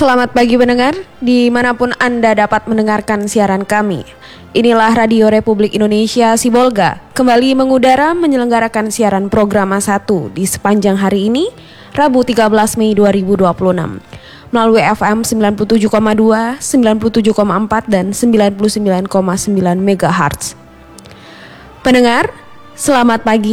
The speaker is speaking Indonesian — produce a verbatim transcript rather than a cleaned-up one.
Selamat pagi pendengar, dimanapun Anda dapat mendengarkan siaran kami. Inilah Radio Republik Indonesia Sibolga, kembali mengudara menyelenggarakan siaran program A satu di sepanjang hari ini, Rabu tiga belas Mei dua ribu dua puluh enam. Melalui F M sembilan puluh tujuh koma dua, sembilan puluh tujuh koma empat, dan sembilan puluh sembilan koma sembilan megahertz. Pendengar, selamat pagi.